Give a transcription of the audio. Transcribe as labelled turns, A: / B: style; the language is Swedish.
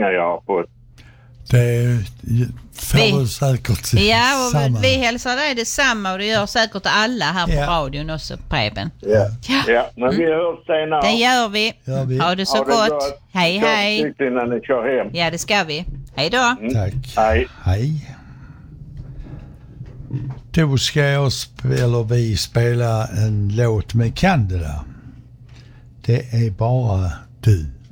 A: pengar jag har fått.
B: Det får du säkert.
C: Ja, och
B: samma.
C: vi hälsar dig detsamma och det gör säkert alla här på radion också, Preben.
A: Ja, men vi hörs senare.
C: Det gör vi. Ha det så gott. Hej, hej.
A: Innan ni kör hem.
C: Ja, det ska vi. Hej då.
B: Tack. Hej. Då ska vi spela en låt med Candela. Det är bara du.